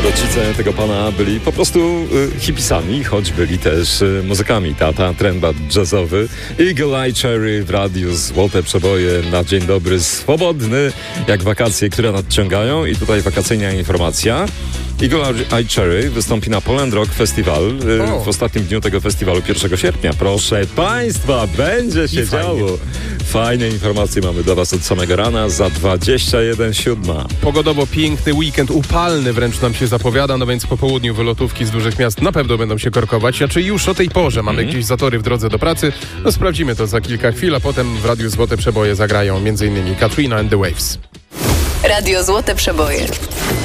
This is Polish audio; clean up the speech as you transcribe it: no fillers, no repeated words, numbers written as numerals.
Rodzice tego pana byli po prostu hipisami, choć byli też muzykami. Tata, trendbat jazzowy. Eagle Eye Cherry w radiu, złote przeboje na dzień dobry, swobodny, jak wakacje, które nadciągają. I tutaj wakacyjna informacja. Eagle Eye Cherry wystąpi na Poland Rock Festival w ostatnim dniu tego festiwalu 1 sierpnia. Proszę Państwa, będzie się działo. Fajne informacje mamy dla Was od samego rana za 21:07. Pogodowo piękny weekend, upalny wręcz nam się zapowiada, no więc po południu wylotówki z dużych miast na pewno będą się korkować. A czy już o tej porze mamy gdzieś zatory w drodze do pracy? No sprawdzimy to za kilka chwil, a potem w Radiu Złote Przeboje zagrają m.in. Katrina and the Waves. Radio Złote Przeboje.